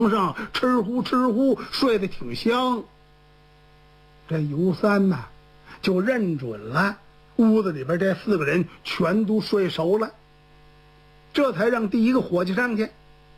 上吃呼吃呼睡得挺香。这尤三呐，就认准了屋子里边这4个人全都睡熟了，这才让第一个伙计上去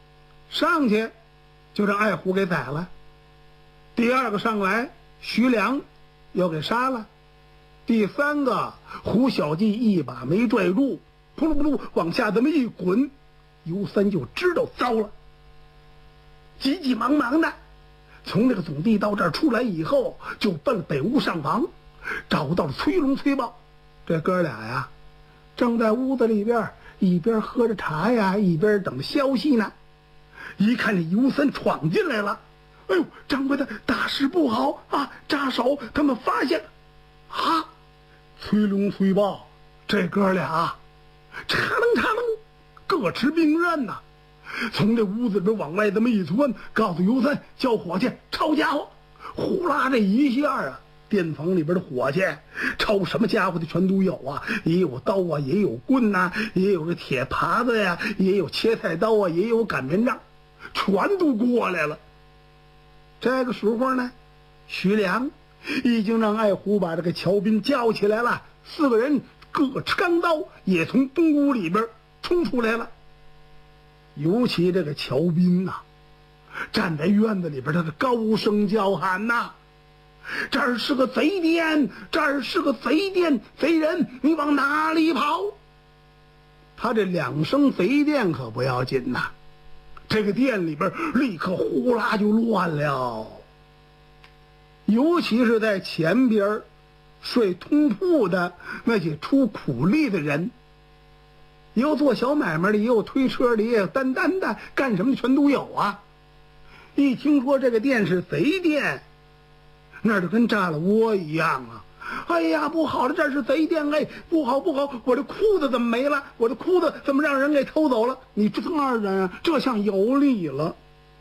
就让爱虎给宰了。第2个上来，徐良要给杀了。第3个胡小记一把没拽住，扑噜扑噜往下这么一滚，尤三就知道糟了，急急忙忙的从这个总地道这儿出来以后，就奔北屋上房，找到了崔龙、崔豹。这哥俩呀，正在屋子里边一边喝着茶呀，一边等着消息呢。一看这尤三闯进来了，哎呦，掌柜的，大事不好啊！扎手，他们发现啊！崔龙、崔豹这哥俩嚓楞各持兵刃呐，从这屋子里边往外这么一窜，告诉尤三叫伙计抄家伙。呼啦这一下啊，店房里边的伙计抄什么家伙的全都有啊，也有刀啊，也有棍呐，也有这铁耙子呀，也有切菜刀啊，也有擀面杖，全都过来了。这个时候呢，徐良已经让爱虎把这个乔斌叫起来了，4个人各持钢刀也从东屋里边冲出来了。尤其这个乔斌呐，站在院子里边，他是高声叫喊呐：“这儿是个贼店，这儿是个贼店，贼人你往哪里跑？”他这2声贼店可不要紧呐，这个店里边立刻呼啦就乱了。尤其是在前边睡通铺的那些出苦力的人，也有做小买卖的，也有推车的，也有担担的，干什么的全都有啊。一听说这个店是贼店，那就跟炸了窝一样啊！哎呀，不好了，这是贼店！哎，不好不好，我这裤子怎么没了？我这裤子怎么让人给偷走了？你这2人啊，这像有理了。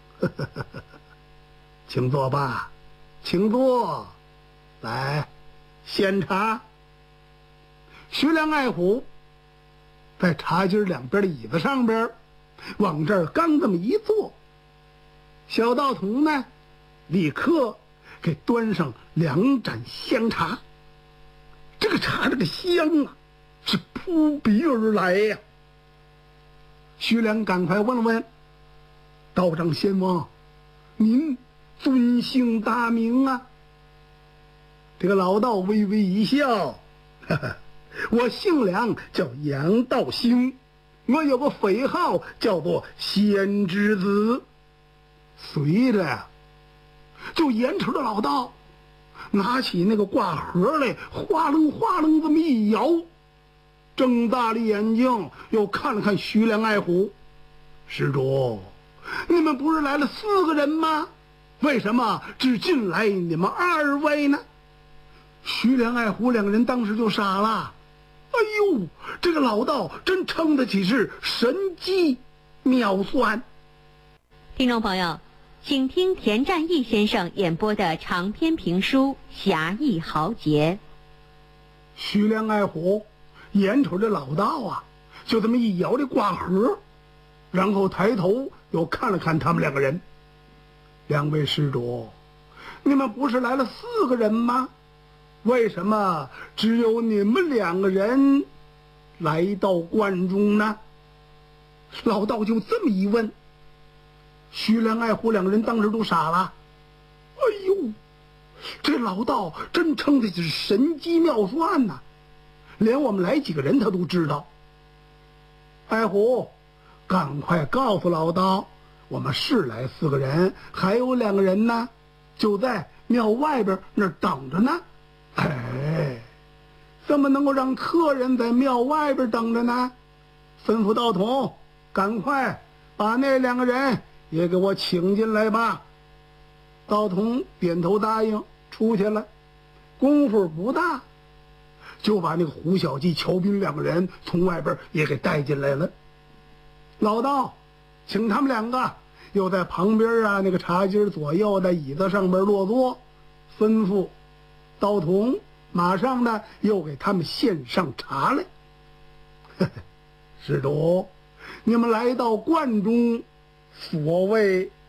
请坐吧，请坐。来，先茶。徐良、爱虎在茶几两边的椅子上边，往这儿刚这么一坐，小道童呢，立刻给端上2盏香茶。这个茶这个香啊，是扑鼻而来呀。徐良赶快问了问：“道长仙王，您尊姓大名啊？”这个老道微微一笑：“哈哈，我姓梁，叫杨道兴，我有个匪号叫做仙之子。”随着呀，就眼瞅着老道拿起那个挂盒来，哗楞哗楞这么一摇，睁大了眼睛又看了看徐良、爱虎：“施主，你们不是来了4个人吗？为什么只进来你们2位呢？”徐良、爱虎2个人当时就傻了。哎呦，这个老道真称得起是神机妙算。 听众朋友，请听田占义先生演播的长篇评书《侠义豪杰》。 徐良、爱虎眼瞅着老道啊，就这么一摇这挂盒，然后抬头又看了看他们2个人：“2位施主，你们不是来了4个人吗？为什么只有你们2个人来到观中呢？”老道就这么一问，徐良、爱虎2个人当时都傻了。哎呦，这老道真称得起是神机妙算呐，连我们来几个人他都知道。爱虎，赶快告诉老道，我们是来4个人，还有2个人呢，就在庙外边那儿等着呢。哎，怎么能够让客人在庙外边等着呢？吩咐道童，赶快把那2个人也给我请进来吧。道童点头答应，出去了。功夫不大，就把那个胡小记、乔斌2个人从外边也给带进来了。老道请他们2个又在旁边啊那个茶几左右的椅子上边落座，吩咐道童马上呢又给他们献上茶来。施主，你们来到观中，所谓